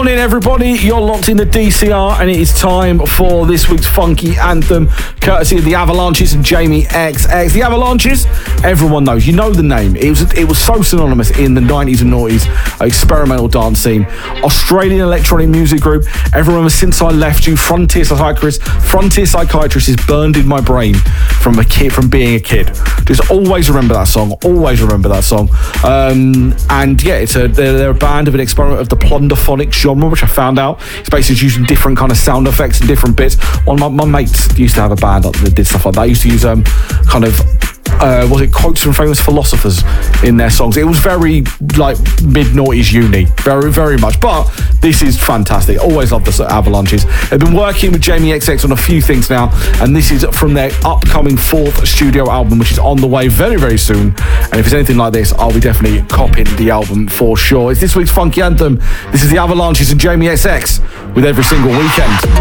morning, everybody. You're locked in the DCR, and it is time for this week's funky anthem, courtesy of the Avalanches and Jamie XX. The Avalanches, everyone knows. You know the name. It was so synonymous in the 90s and noughties experimental dance scene. Australian electronic music group. Everyone, Since I Left You, Frontier Psychiatrist is burned in my brain from being a kid. Just always remember that song. Always remember that song. And yeah, they're a band of an experiment of the plunderphonic genre, which I found out. It's basically using different kind of sound effects and different bits. One of my mates used to have a band that did stuff like that. I used to use quotes from famous philosophers in their songs. It was very like mid-noughties uni, very, very much. But this is fantastic. Always love the Avalanches. They've been working with Jamie XX on a few things now, and this is from their upcoming 4th studio album, which is on the way very, very soon. And if it's anything like this, I'll be definitely copping the album for sure. It's this week's funky anthem. This is the Avalanches and Jamie XX with Every Single Weekend.